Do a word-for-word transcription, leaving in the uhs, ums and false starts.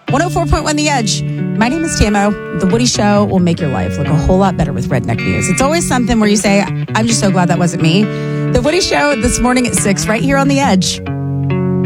one oh four point one The Edge. My name is Tamo. The Woody Show will make your life look a whole lot better with redneck news. It's always something where you say, I'm just so glad that wasn't me. The Woody Show this morning at six, right here on The Edge.